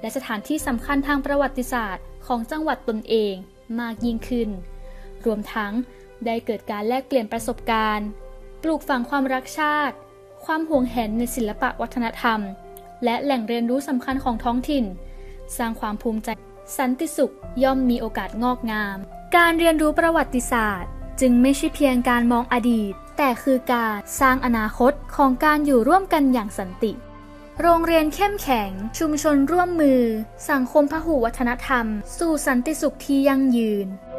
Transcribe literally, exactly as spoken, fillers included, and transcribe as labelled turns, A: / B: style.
A: และสถานที่สำคัญทางประวัติศาสตร์ของจังหวัดตนเองมากยิ่งขึ้นรวมทั้งได้เกิดการแลกเปลี่ยนประสบการณ์ปลูกฝังความรักชาติความหวงแหนในศิลปะวัฒนธรรมและแหล่งเรียนรู้สำคัญของท้องถิ่นสร้างความภูมิใจสันติสุขย่อมมีโอกาสงอกงามการเรียนรู้ประวัติศาสตร์จึงไม่ใช่เพียงการมองอดีตแต่คือการสร้างอนาคตของการอยู่ร่วมกันอย่างสันติโรงเรียนเข้มแข็งชุมชนร่วมมือสังคมพหุวัฒนธรรมสู่สันติสุขที่ยั่งยืน